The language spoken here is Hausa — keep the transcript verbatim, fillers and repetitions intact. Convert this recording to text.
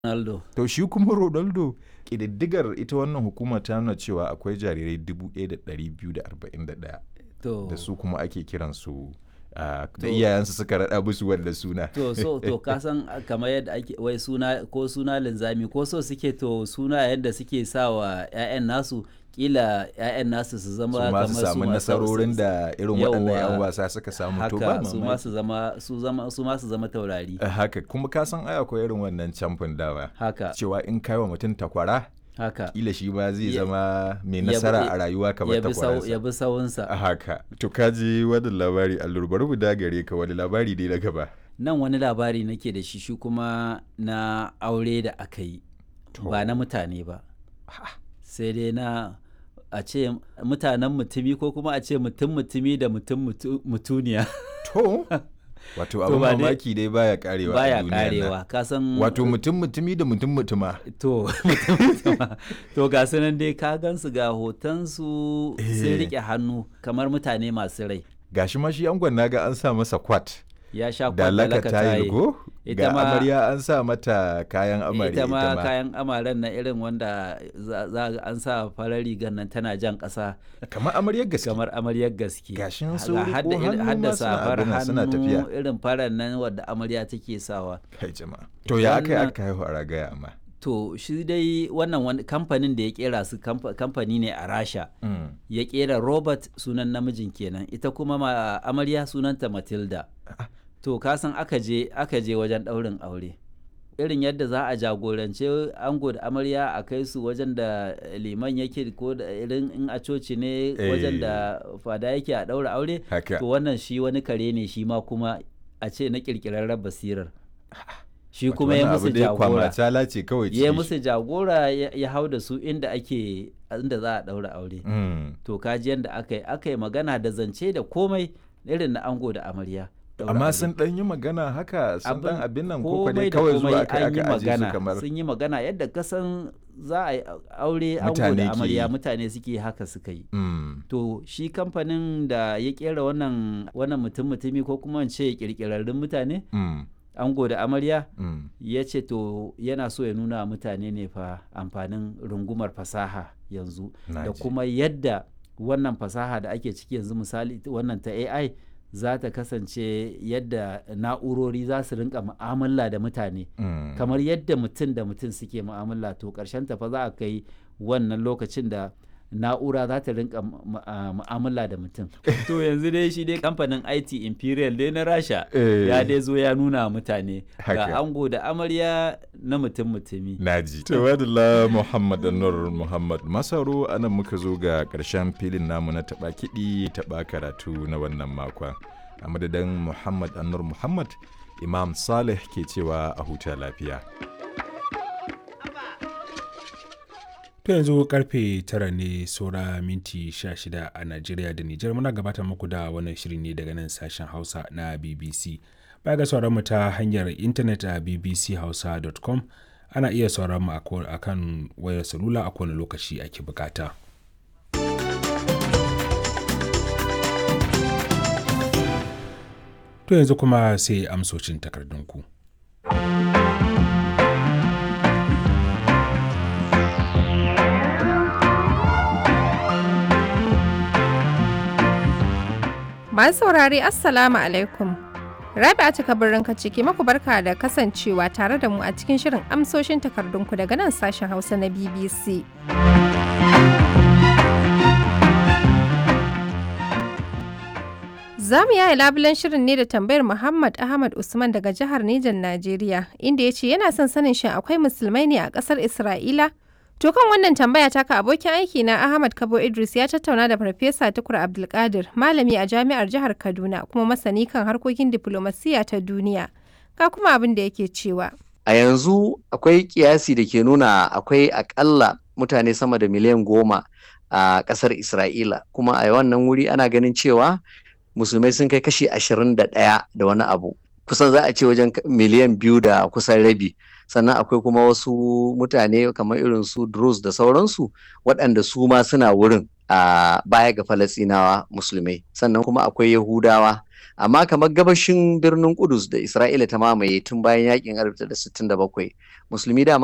Ronaldo. To shi kuma Ronaldo ƙididdigar ita wannan hukuma ta nuna cewa akwai jarirai dubu ɗaya da ɗari biyu da arba'in da ɗaya To, da su kuma ake kiransu uh, da To- iyayensu suka raɗa musu wanda suna. to so to ka san kamar yadda ake wai suna ko suna linzami ko so suke to suna yadda suke sa wa 'ya'yan nasu kila 'ya'yan nasu su zama su ma kamar su su samu ma- nasarorin da irin waɗannan 'yan Yawwa. wasa suka samu to ba haka su ma mamaki. su zama su zama su ma su zama taurari Eh, haka kuma ka san ai akwai irin wannan camfin dawa haka cewa in kai wa mutum takwara haka kila shi ma zai Ya- zama mai ya bi- nasara a rayuwa kamar ya bi sau- ya takwaransa. bi sawunsa. A haka to kaji wannan labari allur bari mu dagare ka wani labari dai na gaba. Nan wani labari nake da shi shi kuma na aure da aka yi To. ba na mutane ba sai dai na a ce mutanen mutumi ko kuma a ce mutum mutumi da mutum mutu- mutuniya To wato abin ba dai- mamaki dai baya karewa a baya duniyar nan. karewa ka san Wato mutum mutumi da mutum mutuma. to mutum mutuma. to ga su nan dai ka gansu ga hotonsu sun Eh. rike hannu kamar mutane masu rai Gashi ma shi angon naga an sa masa kwat ya sha da laka tayi. tayil go. Ita Ga ma- amarya an sa mata kayan amarya ita ma kayan amaren na irin wanda za za ga an sa farar rigar nan tana jan ƙasa kamar amaryar gaske. kamar amaryar gaske Gashin su Ga riko hadda irin- hannu hadda ma suna safar abin nan, suna hannu tafiya. irin farar nan wadda amarya take sawa Kai jama'a. To ya aka yi Wannan- aka haihu a ragaya amma. to shi dai wannan wani kamfanin da ya kera su kamfa- kamfani ne a rasha Mm. ya kera robert sunan namijin kenan ita kuma ma amarya sunanta matilda to kasan aka je aka je wajen ɗaurin aure irin yadda za a jagorance ango da amarya a kai su wajen da liman yake ko da irin in a coci ne wajen da fada yake a ɗaura aure Haka. to wannan shi wani kare ne shi ma kuma a ce na ƙirƙirarren basirar shi kuma ya musu jagora kwamacala ce kawai ya cikin musu jagora ya ya hau da su inda ake inda za a ɗaura aure shi. Mm. to kaji yadda aka yi aka yi magana da zance da komai irin na ango da amarya ɗaura Amma aure. sun ɗan yi magana haka sun ɗan abin nan ko komai dai da kawai komai zuwa aka an yi aka aje su magana kamar sun yi magana yadda kasan za a yi aure ango Mutane da ke amarya yi. mutane suke haka suka yi Mm. to shi kamfanin da ya kera wannan wannan mutum mutumi ko kuma in ce kirkirarrun mutane Mm. ango da amarya Mm. ya ce to yana so ya nuna wa mutane ne fa amfanin rungumar fasaha yanzu Na da ji. kuma yadda wannan fasaha da ake ciki yanzu misali ita wannan ta A I za ta kasance yadda na'urori za su rinka mu'amala da mutane Mm. kamar yadda mutum da mutum suke mu'amala to ƙarshen ta fa za a kai wannan lokacin da na'ura za ta rinka mu- mu- a- mu'amala da mutum to yanzu dai shi dai kamfanin I T Imperial dai na Rasha Eh. ya dai zo ya nuna wa mutane Haka. ga ango da amarya na mutum mutumi Naji. Tawadala Muhammad Anwar Muhammad Masaro anan muka zo ga ƙarshen filin namu na taɓa kiɗi taɓa karatu na wannan makon. A madadin Muhammad Anwar Muhammad, Imam Saleh ke cewa a huta lafiya. To yanzu karfe tara ne saura minti sha shida a Najeriya da Nijar muna gabatar muku da wannan shiri ne daga nan sashen Hausa na B B C. Baya ga sauran mu ta hanyar intanet a b b c hausa dot com ana iya sauran mu a ko- a kan wayar salula a kowane lokaci ake bukata. To yanzu kuma sai amsocin takardunku. Masu saurare Assalamu alaikum. Rabi'a ta birnin ciki maku barka da kasancewa tare da mu a cikin shirin amsoshin takardunku daga nan sashen Hausa na B B C. Za mu yaya labulen shirin ne da tambayar Muhammad Ahmad Usman daga jihar Nijar Najeriya, inda ya ce yana son sanin shin akwai musulmai ne a ƙasar Isra'ila? To kan wannan tambaya taka abokin aiki na Ahmad Kabo Idris ya tattauna da Farfesa Tukur Abdulkadir, malami a jami'ar jihar Kaduna kuma masani kan harkokin diflomasiyya ta duniya. Ga kuma abin da yake cewa. A yanzu akwai kiyasi da ke nuna akwai akalla mutane sama da miliyan goma a ƙasar Isra'ila, kuma a wannan wuri ana ganin cewa musulmai sun kai kashi ashirin da ɗaya da wani abu. Kusan za a ce wajen miliyan biyu da kusan rabi sannan akwai kuma wasu mutane kamar irin su Druze da sauransu waɗanda su ma suna wurin a baya ga Falasɗinawa musulmai, sannan kuma akwai Yahudawa. Amma kamar gabashin birnin Kudus da Isra'ila ta mamaye tun bayan yakin alif tara sittin da bakwai, musulmi da